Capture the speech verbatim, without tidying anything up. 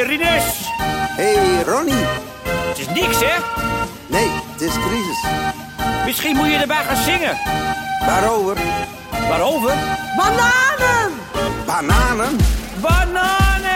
Rinus! Hé, hey, Ronnie. Het is niks, hè? Nee, het is crisis. Misschien moet je erbij gaan zingen. Waarover? Waarover?